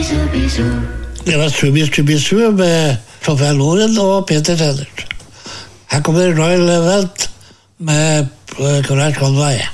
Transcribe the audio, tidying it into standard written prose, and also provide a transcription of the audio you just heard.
Det var Subi med Sofia Loren og Peter Sellers. Her kommer Royal Welt med Courage Conway.